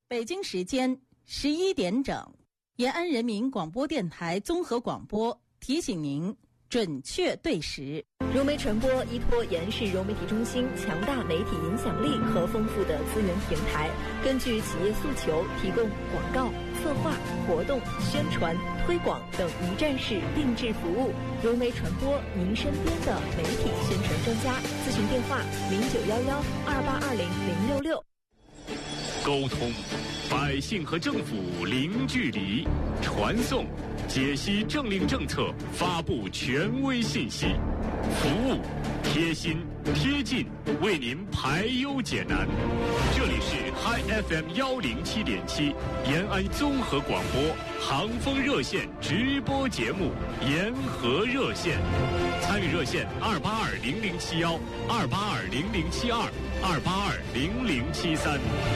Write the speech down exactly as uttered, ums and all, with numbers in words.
北京时间十一点整，延安人民广播电台综合广播提醒您准确对时。 融媒传播依托延安市融媒体中心强大媒体影响力和丰富的资源平台，根据企业诉求，提供广告、策划、活动、宣传、推广等一站式定制服务。融媒传播，您身边的媒体宣传专家。咨询电话：零九幺幺二八二零零六六。 沟通，百姓和政府零距离；传送，解析政令政策，发布权威信息；服务，贴心贴近，为您排忧解难。这里是 Hi F M 幺零七点七延安综合广播航风热线直播节目《延河热线》，参与热线二八二零零七幺二八二零零七二二八二零零七三。